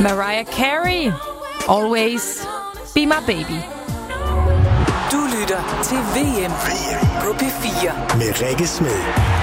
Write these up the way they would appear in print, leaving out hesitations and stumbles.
Mariah Carey, Always Be My Baby. Du lytter til VM på P4 med Rikke Smed.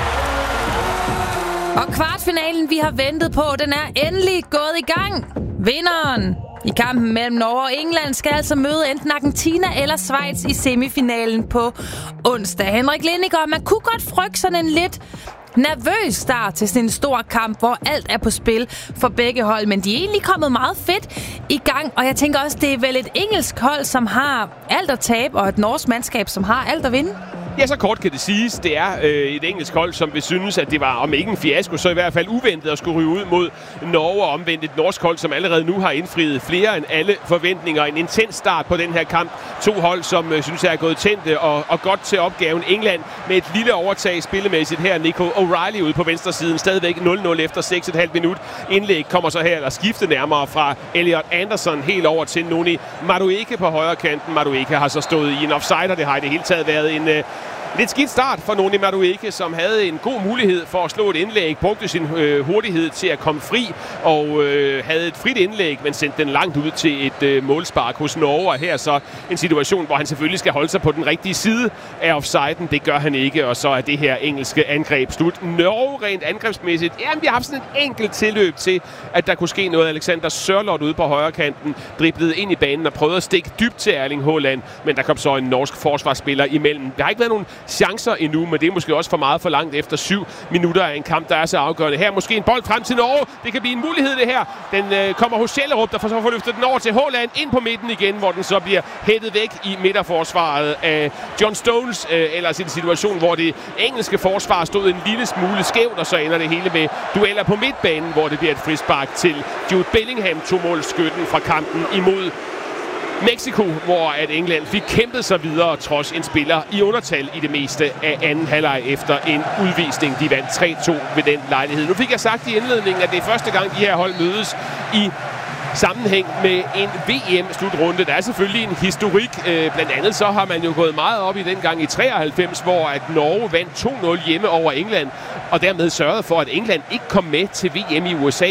Og kvartfinalen, vi har ventet på, den er endelig gået i gang. Vinderen i kampen mellem Norge og England skal altså møde enten Argentina eller Schweiz i semifinalen på onsdag. Henrik Lindegaard, man kunne godt frygte sådan en lidt nervøs start til sådan en stor kamp, hvor alt er på spil for begge hold, men de er egentlig kommet meget fedt i gang, og jeg tænker også, det er vel et engelsk hold, som har alt at tabe, og et norsk mandskab, som har alt at vinde. Ja, så kort kan det siges. Det er et engelsk hold, som vil synes, at det var, om ikke en fiasko, så i hvert fald uventet at skulle ryge ud mod Norge, og omvendt et norsk hold, som allerede nu har indfriet flere end alle forventninger. En intens start på den her kamp. To hold, som synes jeg er gået tændte og godt til opgaven. England med et lille overtag spillemæssigt her. Nico O'Reilly ude på venstre siden. Stadigvæk 0-0 efter 6,5 minut. Indlæg kommer så her, eller skifte nærmere fra Elliot Anderson helt over til Noni Madueke på højre kanten. Madueke har så stået i en offside, og det har i det hele taget været en lidt skidt start for Noni Madueke, som havde en god mulighed for at slå et indlæg, brugte sin hurtighed til at komme fri, og havde et frit indlæg, men sendte den langt ud til et målspark hos Norge. Og her så en situation, hvor han selvfølgelig skal holde sig på den rigtige side af offsiden. Det gør han ikke, og så er det her engelske angreb slut. Norge rent angrebsmæssigt, jamen vi har haft sådan et enkelt tilløb til, at der kunne ske noget. Alexander Sørloth ude på højre kanten driblede ind i banen og prøvede at stikke dybt til Erling Haaland, men der kom så en norsk forsvarsspiller imellem. Der har ikke været nogen chancer endnu, men det er måske også for meget for langt efter 7 minutter af en kamp, der er så afgørende. Her måske en bold frem til Norge. Det kan blive en mulighed, det her. Den kommer hos Schellerup, der får løftet den over til Haaland, ind på midten igen, hvor den så bliver hættet væk i midterforsvaret af John Stones. Ellers i en situation, hvor det engelske forsvar stod en lille smule skævt, og så ender det hele med dueller på midtbanen, hvor det bliver et frispark til Jude Bellingham, 2-målsskytten fra kampen imod Mexico, hvor at England fik kæmpet sig videre trods en spiller i undertal i det meste af anden halvleg efter en udvisning. De vandt 3-2 ved den lejlighed. Nu fik jeg sagt i indledningen, at det er første gang, de her hold mødes i sammenhæng med en VM-slutrunde. Der er selvfølgelig en historik. Blandt andet så har man jo gået meget op i dengang i 93, hvor at Norge vandt 2-0 hjemme over England, og dermed sørgede for, at England ikke kom med til VM i USA i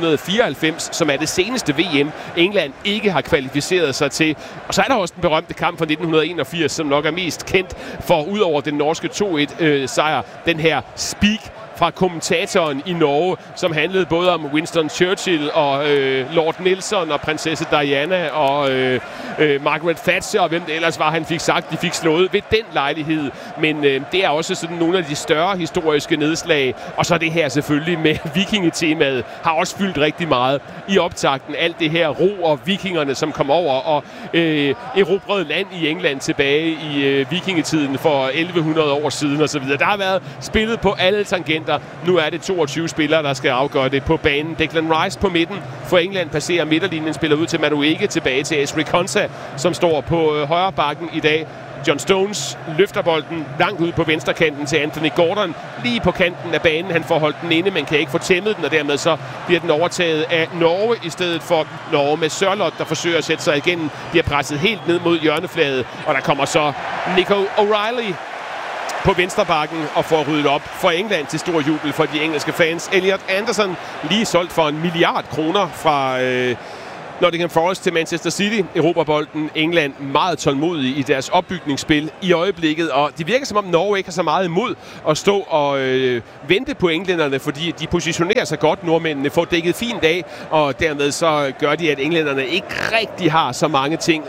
1994, som er det seneste VM, England ikke har kvalificeret sig til. Og så er der også den berømte kamp fra 1981, som nok er mest kendt for, udover den norske 2-1-sejr, den her speak fra kommentatoren i Norge, som handlede både om Winston Churchill og Lord Nelson og prinsesse Diana og Margaret Thatcher og hvem det ellers var, han fik sagt, de fik slået ved den lejlighed. Men det er også sådan nogle af de større historiske nedslag. Og så det her selvfølgelig med vikingetemaet har også fyldt rigtig meget i optakten. Alt det her ro og vikingerne, som kom over og erobrede land i England tilbage i vikingetiden for 1100 år siden osv. Der har været spillet på alle tangenter. Nu er det 22 spillere, der skal afgøre det på banen. Declan Rice på midten for England passerer midterlinjen, spiller ud til Madueke, tilbage til Ezri Konsa, som står på højre bakken i dag. John Stones løfter bolden langt ud på venstrekanten til Anthony Gordon, lige på kanten af banen. Han får holdt den inde, men kan ikke få tæmmet den, og dermed så bliver den overtaget af Norge i stedet for Norge med Sørloth, der forsøger at sætte sig igennem. Bliver presset helt ned mod hjørnefladet, og der kommer så Nico O'Reilly på venstrebakken og får ryddet op for England til stor jubel for de engelske fans. Elliot Anderson lige solgt for 1 milliard kroner fra Nottingham Forest til Manchester City. Europabolden. England meget tålmodige i deres opbygningsspil i øjeblikket, og det virker som om Norge ikke har så meget imod at stå og vente på englænderne, fordi de positionerer sig godt. Nordmændene får dækket fint af, og dermed så gør de, at englænderne ikke rigtig har så mange ting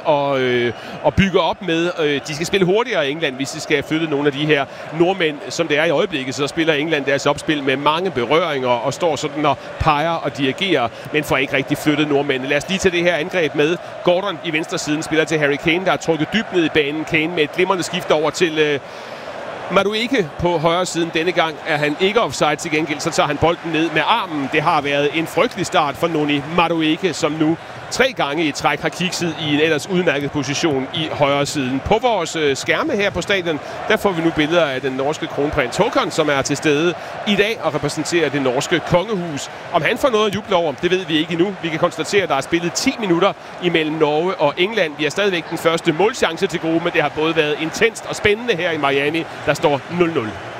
at bygge op med. De skal spille hurtigere i England, hvis de skal flytte nogle af de her nordmænd, som det er i øjeblikket. Så spiller England deres opspil med mange berøringer og står sådan og peger og dirigerer, men får ikke rigtig flyttet nordmændene. Lad os lige til det her angreb med Gordon i venstre siden, spiller til Harry Kane, der er trukket dybt ned i banen. Kane med et glimrende skift over til Madueke på højre siden. Denne gang er han ikke offside, til gengæld så tager han bolden ned med armen. Det har været en frygtelig start for Noni Madueke, som nu 3 gange i træk har kikset i en ellers udmærket position i højre siden. På vores skærme her på stadion, der får vi nu billeder af den norske kronprins Håkon, som er til stede i dag og repræsenterer det norske kongehus. Om han får noget at juble over, det ved vi ikke endnu. Vi kan konstatere, at der er spillet 10 minutter imellem Norge og England. Vi har stadigvæk den første målchance til gode, men det har både været intenst og spændende her i Miami. Der står 0-0.